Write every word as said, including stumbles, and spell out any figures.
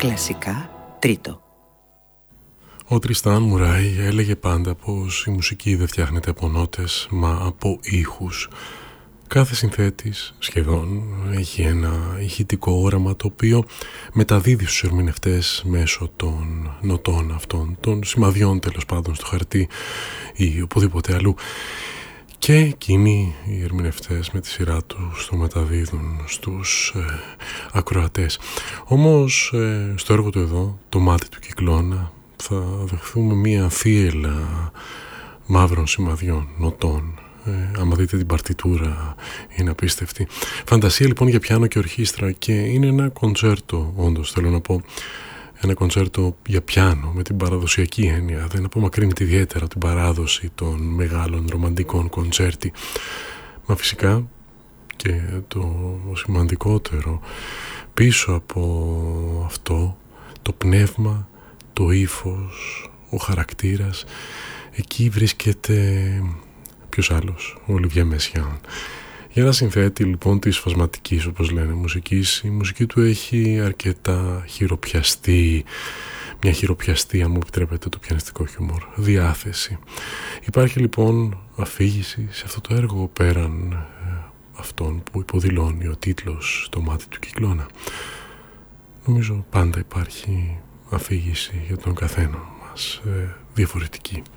Κλασικά τρίτο. Ο Τριστάν Μουράι έλεγε πάντα πως η μουσική δεν φτιάχνεται από νότες, μα από ήχους. Κάθε συνθέτης σχεδόν έχει ένα ηχητικό όραμα το οποίο μεταδίδει στους ερμηνευτές μέσω των νοτών αυτών, των σημαδιών τέλος πάντων στο χαρτί ή οπουδήποτε αλλού. Και εκείνοι οι ερμηνευτές με τη σειρά τους το μεταδίδουν στους ε, ακροατές. Όμως ε, στο έργο του εδώ, το μάτι του Κυκλώνα, θα δεχθούμε μία θύελλα μαύρων σημαδιών, νοτών. Ε, άμα δείτε την παρτιτούρα είναι απίστευτη. Φαντασία λοιπόν για πιάνο και ορχήστρα, και είναι ένα κοντσέρτο, όντως θέλω να πω, ένα κοντσέρτο για πιάνο με την παραδοσιακή έννοια. Δεν απομακρύνεται ιδιαίτερα την παράδοση των μεγάλων ρομαντικών κοντσέρτι. Μα φυσικά και το σημαντικότερο πίσω από αυτό, το πνεύμα, το ύφος, ο χαρακτήρας, εκεί βρίσκεται ποιος άλλος, ο Ολιβιέ Μεσιάν. Για ένα συνθέτη λοιπόν της φασματικής, όπως λένε, μουσικής, η μουσική του έχει αρκετά χειροπιαστή, μια χειροπιαστή, αν μου επιτρέπετε το πιανιστικό χιούμορ, διάθεση. Υπάρχει λοιπόν αφήγηση σε αυτό το έργο πέραν ε, αυτών που υποδηλώνει ο τίτλος «Το μάτι του Κυκλώνα». Νομίζω πάντα υπάρχει αφήγηση για τον καθένα μας, ε, διαφορετική.